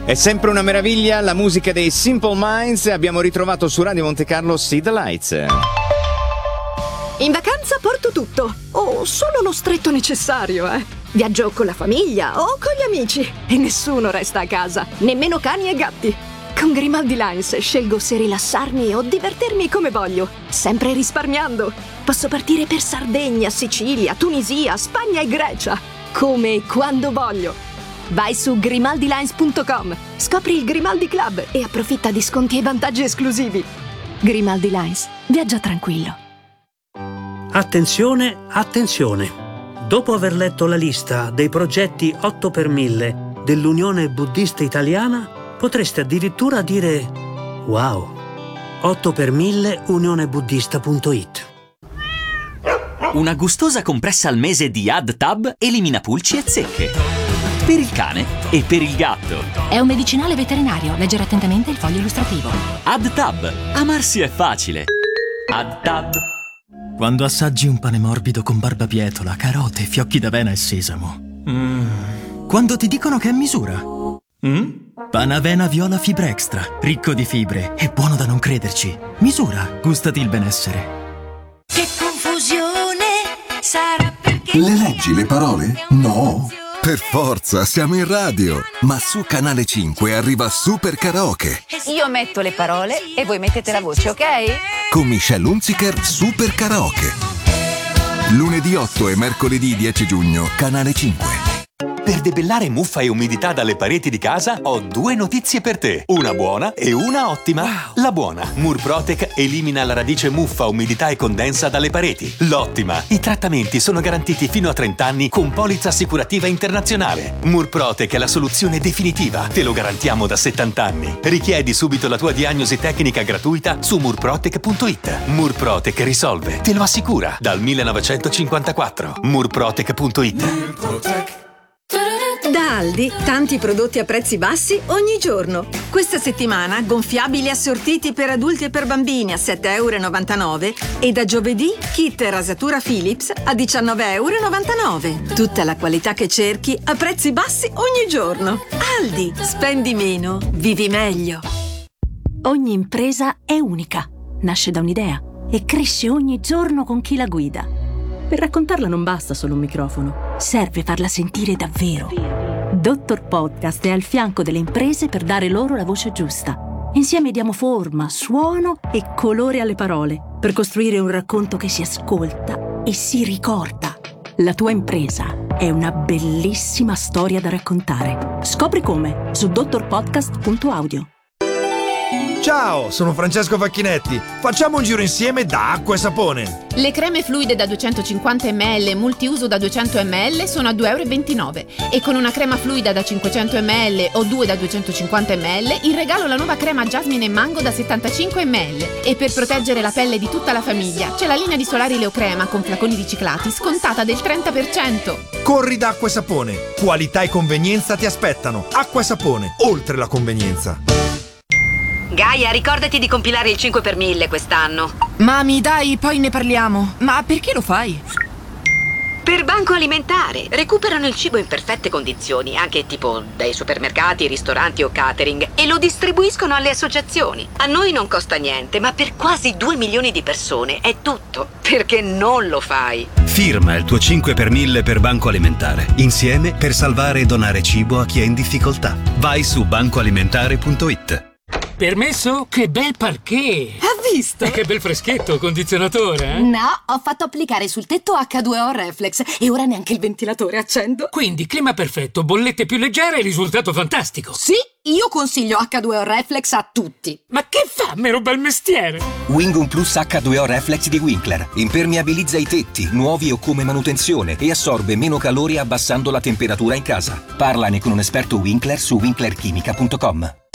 È sempre una meraviglia la musica dei Simple Minds. Abbiamo ritrovato su Radio Monte Carlo See the Lights. In vacanza porto tutto, o solo lo stretto necessario, Viaggio con la famiglia o con gli amici e nessuno resta a casa, nemmeno cani e gatti. Con Grimaldi Lines scelgo se rilassarmi o divertirmi come voglio, sempre risparmiando. Posso partire per Sardegna, Sicilia, Tunisia, Spagna e Grecia, come e quando voglio. Vai su grimaldilines.com, scopri il Grimaldi Club e approfitta di sconti e vantaggi esclusivi. Grimaldi Lines, viaggia tranquillo. Attenzione, attenzione! Dopo aver letto la lista dei progetti 8 per 1000 dell'Unione Buddista Italiana, potreste addirittura dire wow. 8 per 1000 unionebuddista.it. Una gustosa compressa al mese di AddTab elimina pulci e zecche. Per il cane e per il gatto. È un medicinale veterinario. Leggere attentamente il foglio illustrativo. AddTab. Amarsi è facile. AddTab. Quando assaggi un pane morbido con barbabietola, carote, fiocchi d'avena e sesamo. Quando ti dicono che è misura. Panavena Viola Fibra Extra, ricco di fibre e buono da non crederci. Misura, gustati il benessere. Che confusione sarà perché... Le leggi le parole? No! Per forza, siamo in radio! Ma su Canale 5 arriva Super Karaoke. Io metto le parole e voi mettete la voce, ok? Con Michelle Hunziker, Super Karaoke. Lunedì 8 e mercoledì 10 giugno, Canale 5. Per debellare muffa e umidità dalle pareti di casa ho due notizie per te. Una buona e una ottima. Wow. La buona: Murprotec elimina la radice muffa, umidità e condensa dalle pareti. L'ottima: i trattamenti sono garantiti fino a 30 anni con polizza assicurativa internazionale. Murprotec è la soluzione definitiva. Te lo garantiamo da 70 anni. Richiedi subito la tua diagnosi tecnica gratuita su murprotec.it. Murprotec risolve, te lo assicura, dal 1954. Murprotec.it. Da Aldi, tanti prodotti a prezzi bassi ogni giorno. Questa settimana gonfiabili assortiti per adulti e per bambini a 7,99 € e da giovedì kit rasatura Philips a 19,99 €. Tutta la qualità che cerchi a prezzi bassi ogni giorno. Aldi, spendi meno, vivi meglio. Ogni impresa è unica, nasce da un'idea e cresce ogni giorno con chi la guida. Per raccontarla non basta solo un microfono, serve farla sentire davvero. Dottor Podcast è al fianco delle imprese per dare loro la voce giusta. Insieme diamo forma, suono e colore alle parole per costruire un racconto che si ascolta e si ricorda. La tua impresa è una bellissima storia da raccontare. Scopri come su dottorpodcast.audio. Ciao, sono Francesco Facchinetti. Facciamo un giro insieme da Acqua e Sapone. Le creme fluide da 250 ml e multiuso da 200 ml sono a 2,29 € e con una crema fluida da 500 ml o due da 250 ml in regalo la nuova crema Jasmine e Mango da 75 ml. E per proteggere la pelle di tutta la famiglia c'è la linea di solari Leocrema con flaconi riciclati scontata del 30%. Corri da Acqua e Sapone. Qualità e convenienza ti aspettano. Acqua e Sapone, oltre la convenienza. Gaia, ricordati di compilare il 5 per 1000 quest'anno. Mami, dai, poi ne parliamo. Ma perché lo fai? Per Banco Alimentare. Recuperano il cibo in perfette condizioni, anche tipo dai supermercati, ristoranti o catering, e lo distribuiscono alle associazioni. A noi non costa niente, ma per quasi 2 milioni di persone è tutto. Perché non lo fai? Firma il tuo 5 per 1000 per Banco Alimentare. Insieme per salvare e donare cibo a chi è in difficoltà. Vai su bancoalimentare.it. Permesso? Che bel parquet! Ha visto? E che bel freschetto, condizionatore, eh? No, ho fatto applicare sul tetto H2O Reflex e ora neanche il ventilatore accendo. Quindi clima perfetto, bollette più leggere e risultato fantastico. Sì, io consiglio H2O Reflex a tutti. Ma che fa, mero bel mestiere? Wingum Plus H2O Reflex di Winkler. Impermeabilizza i tetti, nuovi o come manutenzione, e assorbe meno calore abbassando la temperatura in casa. Parlane con un esperto Winkler su winklerchimica.com.